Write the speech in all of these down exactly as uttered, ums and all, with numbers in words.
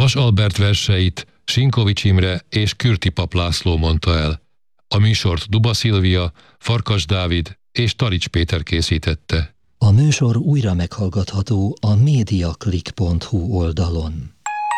Vas Albert verseit Sinkovics Imre és Kürti Pap László mondta el. A műsort Duba Szilvia, Farkas Dávid és Tarics Péter készítette. A műsor újra meghallgatható a mediaclick pont hu oldalon.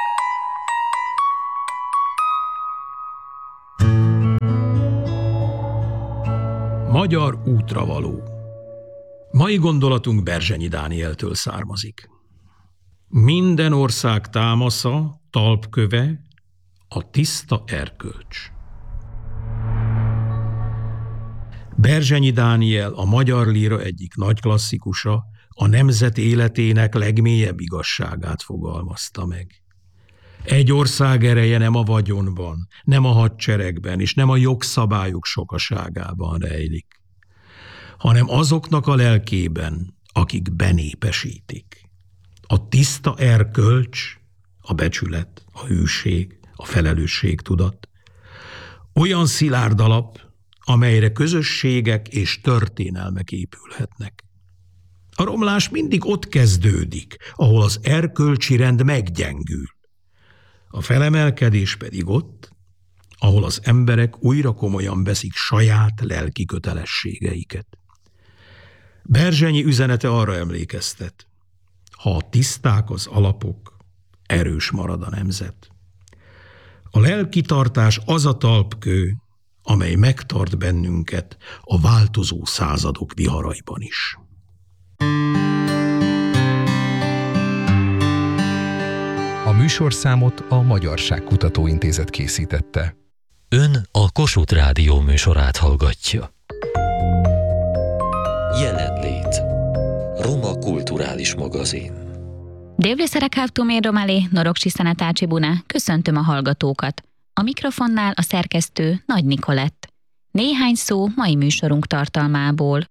Magyar útravaló. Mai gondolatunk Berzsenyi Dánieltől származik. Minden ország támasza, talpköve a tiszta erkölcs. Berzsenyi Dániel a magyar líra egyik nagy klasszikusa, a nemzet életének legmélyebb igazságát fogalmazta meg. Egy ország ereje nem a vagyonban, nem a hadseregben, és nem a jogszabályok sokaságában rejlik, hanem azoknak a lelkében, akik benépesítik. A tiszta erkölcs, a becsület, a hűség, a felelősségtudat olyan szilárd alap, amelyre közösségek és történelmek épülhetnek. A romlás mindig ott kezdődik, ahol az erkölcsi rend meggyengül. A felemelkedés pedig ott, ahol az emberek újra komolyan veszik saját lelki kötelességeiket. Berzsenyi üzenete arra emlékeztet: ha tiszták az alapok, erős marad a nemzet. A lelkitartás az a talpkő, amely megtart bennünket a változó századok viharaiban is. A műsorszámot a Magyarság Kutatóintézet készítette. Ön a Kossuth Rádió műsorát hallgatja. Jelenlét. Roma kulturális magazin. Devlesere Kávtumé Romalé, Noroksi Szenetácsi Buna, köszöntöm a hallgatókat. A mikrofonnál a szerkesztő Nagy Nikolett. Néhány szó mai műsorunk tartalmából.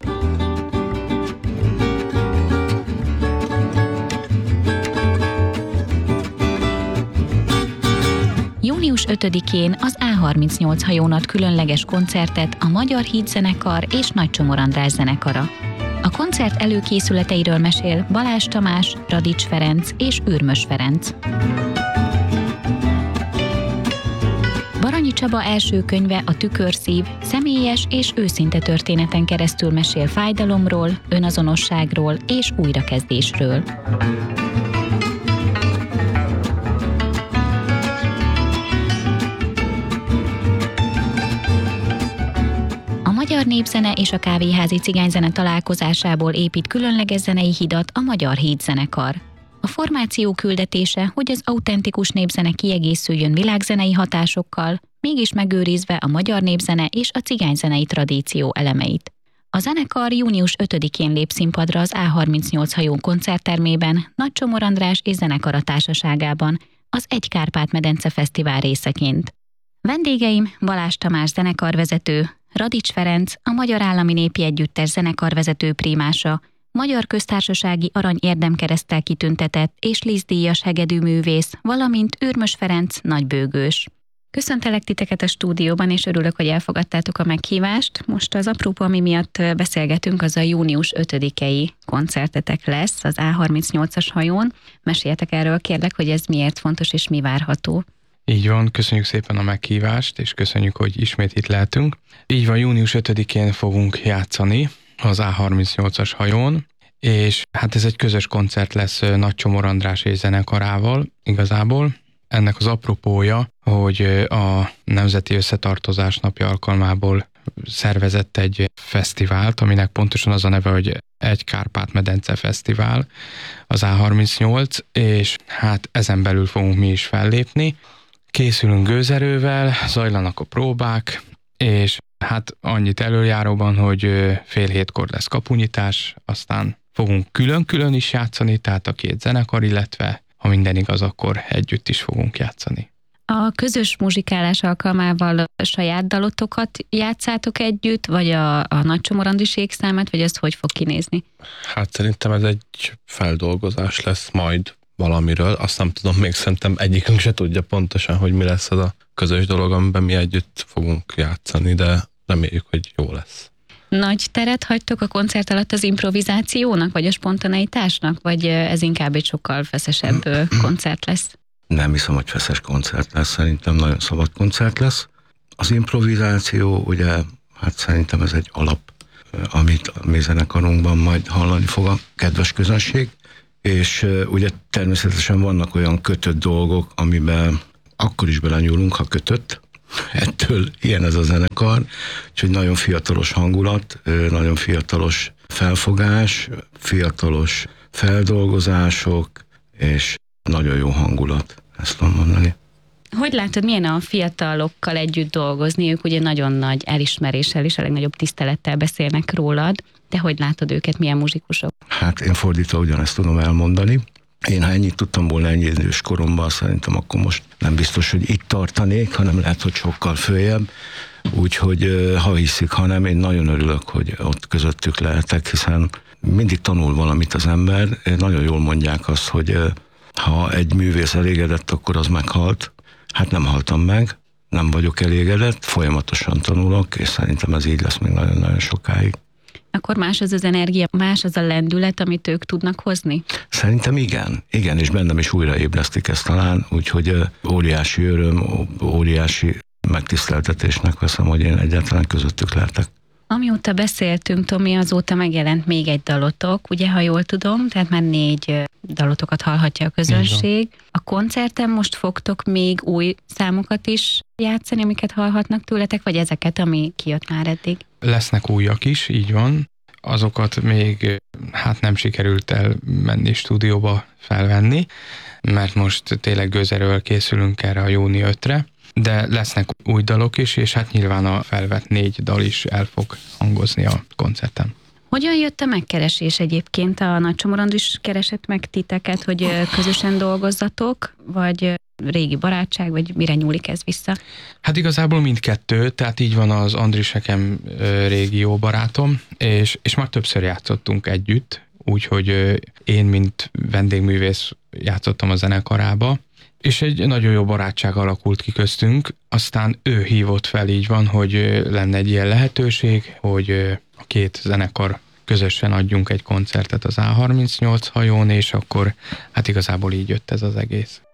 június ötödikén az á harmincnyolc hajón ad különleges koncertet a Magyar Hídzenekar és Nagy Csomor András zenekara. A koncert előkészületeiről mesél Balázs Tamás, Radics Ferenc és Ürmös Ferenc. Baranyi Csaba első könyve, a Tükörszív, személyes és őszinte történeten keresztül mesél fájdalomról, önazonosságról és újrakezdésről. A magyar népzene és a kávéházi cigányzene találkozásából épít különleges zenei hidat a Magyar Hídzenekar. A formáció küldetése, hogy az autentikus népzene kiegészüljön világzenei hatásokkal, mégis megőrizve a magyar népzene és a cigányzenei tradíció elemeit. A zenekar június ötödikén lép színpadra az á harmincnyolc hajón koncerttermében, Nagy Csomor András és zenekara társaságában, az Egy Kárpát-medence Fesztivál részeként. Vendégeim Balázs Tamás zenekarvezető, Radics Ferenc, a Magyar Állami Népi Együttes zenekarvezető primása, Magyar Köztársasági Arany Érdemkereszttel kitüntetett és Liszt-díjas hegedűművész, valamint Ürmös Ferenc nagybőgős. Köszöntelek titeket a stúdióban, és örülök, hogy elfogadtátok a meghívást. Most az aprópa, ami miatt beszélgetünk, az a június ötödikei koncertetek lesz az á harmincnyolcas hajón. Meséljetek erről, kérlek, hogy ez miért fontos és mi várható. Így van, köszönjük szépen a meghívást, és köszönjük, hogy ismét itt lehetünk. Így van, június ötödikén fogunk játszani az á harmincnyolcas hajón, és hát ez egy közös koncert lesz Nagy Csomor András és zenekarával igazából. Ennek az apropója, hogy a Nemzeti Összetartozás napja alkalmából szervezett egy fesztivált, aminek pontosan az a neve, hogy Egy Kárpát-medence Fesztivál, az á harmincnyolc, és hát ezen belül fogunk mi is fellépni. Készülünk gőzerővel, zajlanak a próbák, és hát annyit előjáróban, hogy fél hétkor lesz kapunyitás, aztán fogunk külön-külön is játszani, tehát a két zenekar, illetve ha minden igaz, akkor együtt is fogunk játszani. A közös muzsikálás alkalmával a saját dalotokat játszátok együtt, vagy a, a Nagy Csomor Andrisék számát, vagy ez hogy fog kinézni? Hát szerintem ez egy feldolgozás lesz majd valamiről, azt nem tudom, még szerintem egyikünk se tudja pontosan, hogy mi lesz az a közös dolog, amiben mi együtt fogunk játszani, de reméljük, hogy jó lesz. Nagy teret hagytok a koncert alatt az improvizációnak, vagy a spontaneitásnak, vagy ez inkább egy sokkal feszesebb koncert lesz? Nem hiszem, hogy feszes koncert lesz, szerintem nagyon szabad koncert lesz. Az improvizáció, ugye, hát szerintem ez egy alap, amit a mi zenekarunkban majd hallani fog a kedves közönség, és ugye természetesen vannak olyan kötött dolgok, amiben akkor is belenyúlunk, ha kötött. Ettől ilyen ez a zenekar, úgyhogy nagyon fiatalos hangulat, nagyon fiatalos felfogás, fiatalos feldolgozások, és nagyon jó hangulat, ezt tudom mondani. Hogy látod, milyen a fiatalokkal együtt dolgozni? Ők ugye nagyon nagy elismeréssel és a legnagyobb tisztelettel beszélnek rólad. Te hogy látod őket, milyen muzsikusok? Hát én fordítva ugyanezt tudom elmondani. Én ha ennyit tudtam volna ennyi idős koromban, szerintem akkor most nem biztos, hogy itt tartanék, hanem lehet, hogy sokkal följebb. Úgyhogy ha hiszik, ha nem, én nagyon örülök, hogy ott közöttük lehetek, hiszen mindig tanul valamit az ember. Nagyon jól mondják azt, hogy ha egy művész elégedett, akkor az meghalt. Hát nem haltam meg, nem vagyok elégedett, folyamatosan tanulok, és szerintem ez így lesz még nagyon-nagyon sokáig. Akkor más az az energia, más az a lendület, amit ők tudnak hozni? Szerintem igen, igen, és bennem is újraébresztik ezt talán, úgyhogy óriási öröm, óriási megtiszteltetésnek veszem, hogy én egyáltalán közöttük lehetek. Amióta beszéltünk, Tomi, azóta megjelent még egy dalotok, ugye, ha jól tudom, tehát már négy dalotokat hallhatja a közönség. A koncerten most fogtok még új számokat is játszani, amiket hallhatnak tőletek, vagy ezeket, ami kijött már eddig? Lesznek újak is, így van. Azokat még hát nem sikerült el menni stúdióba felvenni, mert most tényleg gőzerővel készülünk erre a júni ötödikére, de lesznek új dalok is, és hát nyilván a felvett négy dal is el fog hangozni a koncerten. Hogyan jött a megkeresés egyébként? A Nagy Csomorond is keresett meg titeket, hogy közösen dolgozzatok, vagy régi barátság, vagy mire nyúlik ez vissza? Hát igazából mindkettő, tehát így van, az Andris nekem régi jó barátom, és, és már többször játszottunk együtt, úgyhogy én, mint vendégművész játszottam a zenekarába, és egy nagyon jó barátság alakult ki köztünk, aztán ő hívott fel, így van, hogy lenne egy ilyen lehetőség, hogy a két zenekar közösen adjunk egy koncertet az á harmincnyolc hajón, és akkor hát igazából így jött ez az egész.